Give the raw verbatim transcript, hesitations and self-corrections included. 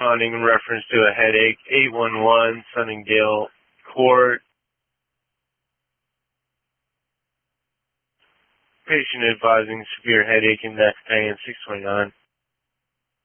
responding in reference to a headache, eight one one, Sunningdale Court. Patient advising severe headache and neck pain, six twenty-nine.